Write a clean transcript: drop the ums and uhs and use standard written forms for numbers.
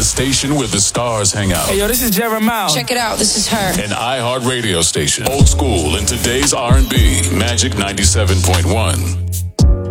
The station where the stars hang out. Hey, yo, this is Jeremiah. Check it out. This is her. An iHeart radio station. Old school in today's R&B. Magic 97.1.